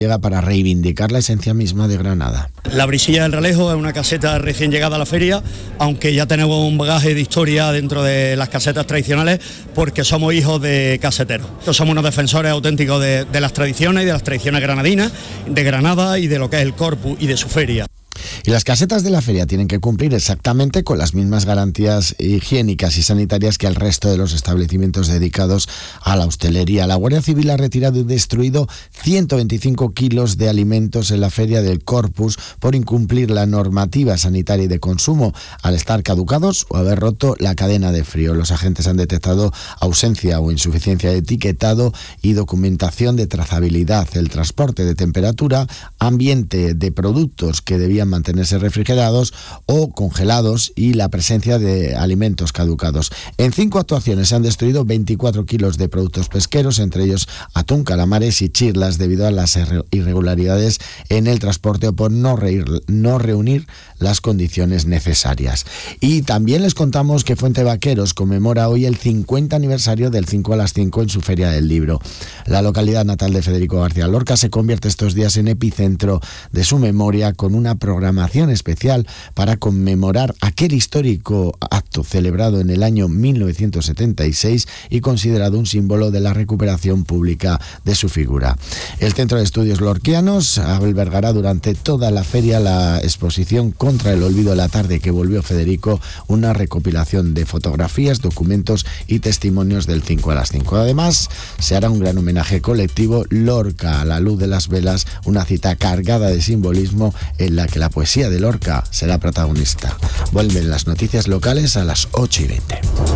llega para reivindicar la esencia misma de Granada. La Brisilla del Ralejo es una caseta recién llegada a la feria, aunque ya tenemos un bagaje de historia dentro de las casetas tradicionales, porque somos hijos de caseteros. Somos unos defensores auténticos de las tradiciones y de las tradiciones granadinas, de Granada y de lo que es el Corpus y de su feria. Y las casetas de la feria tienen que cumplir exactamente con las mismas garantías higiénicas y sanitarias que el resto de los establecimientos dedicados a la hostelería. La Guardia Civil ha retirado y destruido 125 kilos de alimentos en la feria del Corpus por incumplir la normativa sanitaria y de consumo al estar caducados o haber roto la cadena de frío. Los agentes han detectado ausencia o insuficiencia de etiquetado y documentación de trazabilidad, el transporte de temperatura, ambiente de productos que debían mantenerse refrigerados o congelados y la presencia de alimentos caducados. En 5 actuaciones se han destruido 24 kilos de productos pesqueros, entre ellos atún, calamares y chirlas, debido a las irregularidades en el transporte o por no reunir las condiciones necesarias. Y también les contamos que Fuente Vaqueros conmemora hoy el 50 aniversario del 5 a las 5 en su Feria del Libro. La localidad natal de Federico García Lorca se convierte estos días en epicentro de su memoria, con una programación especial para conmemorar aquel histórico acto celebrado en el año 1976 y considerado un símbolo de la recuperación pública de su figura. El Centro de Estudios Lorquianos albergará durante toda la feria la exposición Contra el Olvido de la Tarde que volvió Federico, una recopilación de fotografías, documentos y testimonios del 5 a las 5. Además, se hará un gran homenaje colectivo, Lorca a la luz de las velas, una cita cargada de simbolismo en la que la poesía de Lorca será protagonista. Vuelven las noticias locales a las 8:20.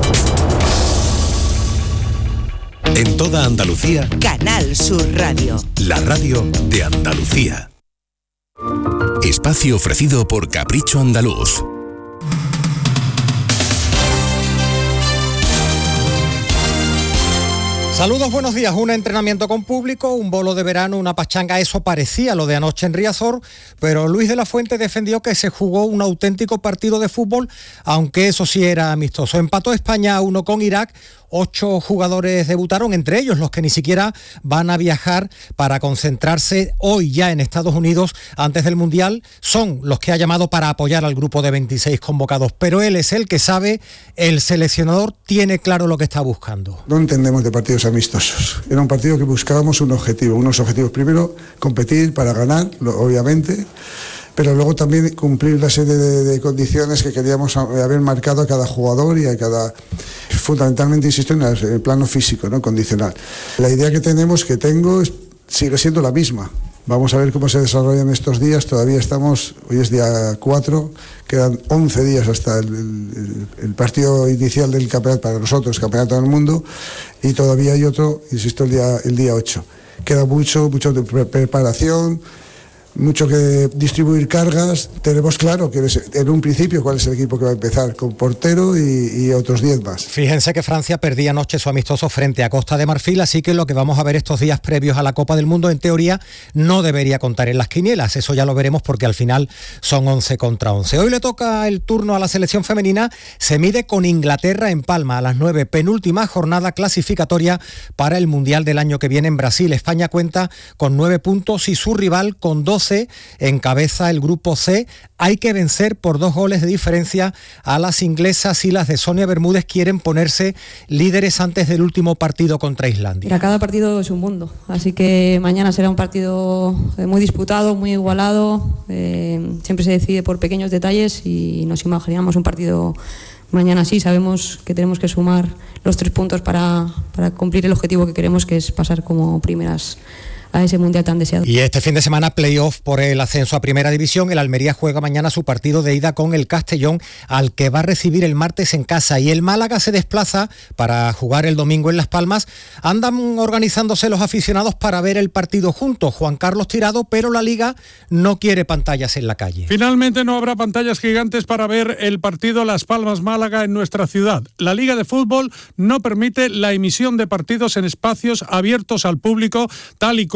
En toda Andalucía, Canal Sur Radio. La radio de Andalucía. Espacio ofrecido por Capricho Andaluz. Saludos, buenos días. Un entrenamiento con público, un bolo de verano, una pachanga, eso parecía lo de anoche en Riazor, pero Luis de la Fuente defendió que se jugó un auténtico partido de fútbol, aunque eso sí era amistoso. Empató España 1 con Irak, 8 jugadores debutaron, entre ellos los que ni siquiera van a viajar para concentrarse hoy ya en Estados Unidos antes del Mundial. Son los que ha llamado para apoyar al grupo de 26 convocados, pero él es el que sabe, el seleccionador tiene claro lo que está buscando. No entendemos de partidos amistosos. Era un partido que buscábamos unos objetivos. Primero, competir para ganar, obviamente, pero luego también cumplir la serie de condiciones que queríamos haber marcado a cada jugador y a cada... Fundamentalmente, insisto, en el plano físico, ¿no? Condicional. La idea que tengo sigue siendo la misma. Vamos a ver cómo se desarrollan estos días. Todavía hoy es día 4, quedan 11 días hasta el partido inicial del campeonato, para nosotros, Campeonato del Mundo, y todavía hay otro, insisto, el día 8. Queda mucho de preparación, mucho que distribuir cargas. Tenemos claro que en un principio cuál es el equipo que va a empezar, con portero y otros 10 más. Fíjense que Francia perdía anoche su amistoso frente a Costa de Marfil, así que lo que vamos a ver estos días previos a la Copa del Mundo, en teoría, no debería contar en las quinielas. Eso ya lo veremos porque al final son 11 contra 11. Hoy le toca el turno a la selección femenina, se mide con Inglaterra en Palma a las 9, penúltima jornada clasificatoria para el Mundial del año que viene en Brasil. España cuenta con 9 puntos y su rival con 12. Encabeza el grupo C. Hay que vencer por 2 goles de diferencia a las inglesas, y las de Sonia Bermúdez quieren ponerse líderes antes del último partido contra Islandia. Mira, cada partido es un mundo, así que mañana será un partido muy disputado, muy igualado, siempre se decide por pequeños detalles y nos imaginamos un partido mañana así. Sabemos que tenemos que sumar los 3 puntos para cumplir el objetivo que queremos, que es pasar como primeras a ese mundial tan deseado. Y este fin de semana playoff por el ascenso a Primera División. El Almería juega mañana su partido de ida con el Castellón, al que va a recibir el martes en casa, y el Málaga se desplaza para jugar el domingo en Las Palmas. Andan organizándose los aficionados para ver el partido juntos, Juan Carlos Tirado, pero la Liga no quiere pantallas en la calle. Finalmente no habrá pantallas gigantes para ver el partido Las Palmas-Málaga en nuestra ciudad. La Liga de Fútbol no permite la emisión de partidos en espacios abiertos al público, tal y como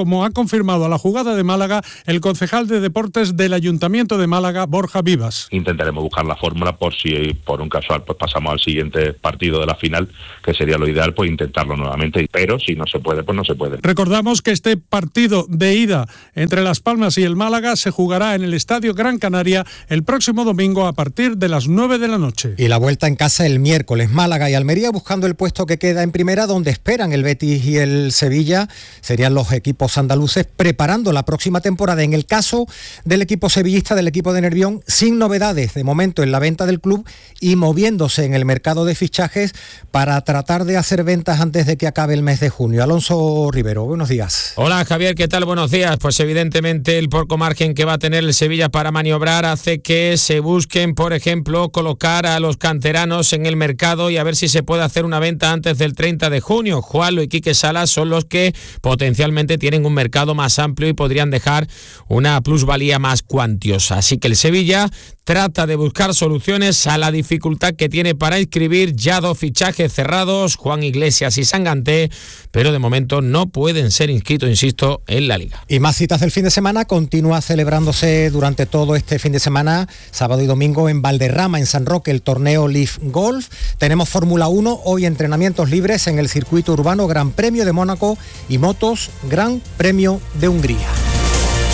como ha confirmado a La Jugada de Málaga el concejal de Deportes del Ayuntamiento de Málaga, Borja Vivas. Intentaremos buscar la fórmula por si por un casual pues pasamos al siguiente partido de la final, que sería lo ideal, pues intentarlo nuevamente, pero si no se puede, pues no se puede. Recordamos que este partido de ida entre Las Palmas y el Málaga se jugará en el Estadio Gran Canaria el próximo domingo a partir de las 9 de la noche. Y la vuelta en casa el miércoles, Málaga y Almería buscando el puesto que queda en primera, donde esperan el Betis y el Sevilla. Serían los equipos andaluces preparando la próxima temporada. En el caso del equipo sevillista, del equipo de Nervión, sin novedades de momento en la venta del club y moviéndose en el mercado de fichajes para tratar de hacer ventas antes de que acabe el mes de junio. Alonso Rivero, buenos días. Hola Javier, ¿qué tal? Buenos días. Pues evidentemente el poco margen que va a tener el Sevilla para maniobrar hace que se busquen, por ejemplo, colocar a los canteranos en el mercado y a ver si se puede hacer una venta antes del 30 de junio. Juanlo y Quique Salas son los que potencialmente tienen un mercado más amplio y podrían dejar una plusvalía más cuantiosa. Así que el Sevilla trata de buscar soluciones a la dificultad que tiene para inscribir ya 2 fichajes cerrados, Juan Iglesias y Sanganté, pero de momento no pueden ser inscritos, insisto, en la Liga. Y más citas del fin de semana, continúa celebrándose durante todo este fin de semana, sábado y domingo en Valderrama, en San Roque, el torneo Leaf Golf. Tenemos Fórmula 1, hoy entrenamientos libres en el circuito urbano, Gran Premio de Mónaco y motos, Gran Premio de Hungría.